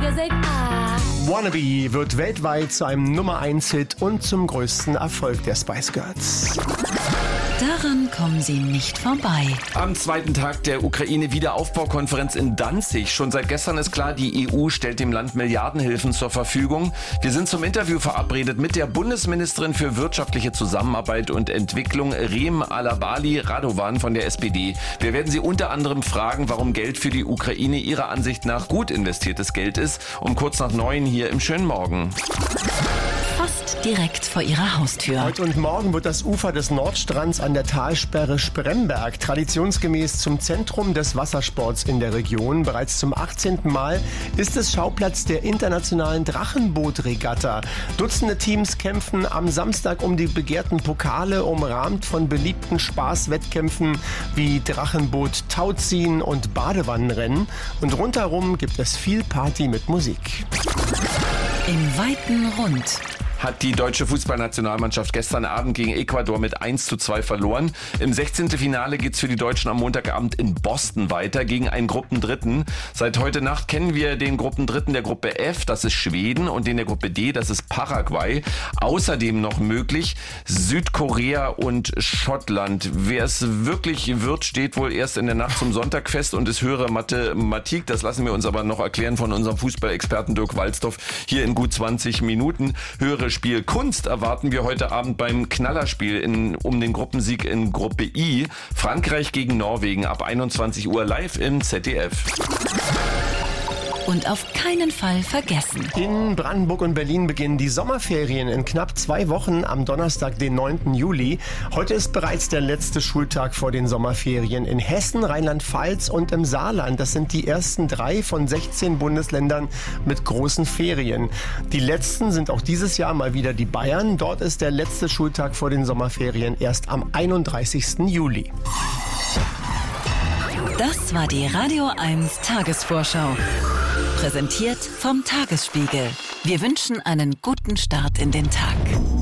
music. Wannabe wird weltweit zu einem Nummer-1-Hit und zum größten Erfolg der Spice Girls. Daran kommen sie nicht vorbei. Am zweiten Tag der Ukraine-Wiederaufbaukonferenz in Danzig. Schon seit gestern ist klar, die EU stellt dem Land Milliardenhilfen zur Verfügung. Wir sind zum Interview verabredet mit der Bundesministerin für wirtschaftliche Zusammenarbeit und Entwicklung, Rem Alabali Radovan von der SPD. Wir werden sie unter anderem fragen, warum Geld für die Ukraine ihrer Ansicht nach gut investiertes Geld ist. Um kurz nach 9 hier im schönen Morgen. Fast direkt vor ihrer Haustür. Heute und morgen wird das Ufer des Nordstrands an der Talsperre Spremberg traditionsgemäß zum Zentrum des Wassersports in der Region. Bereits zum 18. Mal ist es Schauplatz der internationalen Drachenboot-Regatta. Dutzende Teams kämpfen am Samstag um die begehrten Pokale, umrahmt von beliebten Spaßwettkämpfen wie Drachenboot, Tauziehen und Badewannenrennen. Und rundherum gibt es viel Party mit Musik. Im weiten Rund hat die deutsche Fußballnationalmannschaft gestern Abend gegen Ecuador mit 1:2 verloren. Im 16. Finale geht's für die Deutschen am Montagabend in Boston weiter gegen einen Gruppendritten. Seit heute Nacht kennen wir den Gruppendritten der Gruppe F, das ist Schweden, und den der Gruppe D, das ist Paraguay. Außerdem noch möglich Südkorea und Schottland. Wer es wirklich wird, steht wohl erst in der Nacht zum Sonntag fest und ist höhere Mathematik. Das lassen wir uns aber noch erklären von unserem Fußballexperten Dirk Walzdorf hier in gut 20 Minuten. Höhere Spielkunst erwarten wir heute Abend beim Knallerspiel um den Gruppensieg in Gruppe I. Frankreich gegen Norwegen ab 21 Uhr live im ZDF. und auf keinen Fall vergessen. In Brandenburg und Berlin beginnen die Sommerferien in knapp 2 Wochen am Donnerstag, den 9. Juli. Heute ist bereits der letzte Schultag vor den Sommerferien in Hessen, Rheinland-Pfalz und im Saarland. Das sind die ersten 3 von 16 Bundesländern mit großen Ferien. Die letzten sind auch dieses Jahr mal wieder die Bayern. Dort ist der letzte Schultag vor den Sommerferien erst am 31. Juli. Das war die Radio 1 Tagesvorschau. Präsentiert vom Tagesspiegel. Wir wünschen einen guten Start in den Tag.